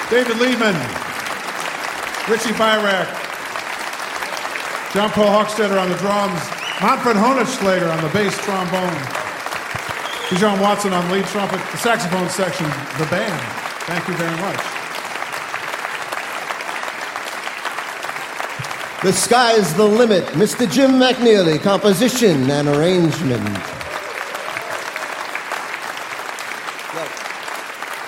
David Lehman, Richie Byrack, John Paul Hochstetter on the drums, Manfred Honigschlager on the bass trombone, Dijon Watson on lead trumpet, the saxophone section, the band. Thank you very much. The Sky's the Limit, Mr. Jim McNeely, composition and arrangement.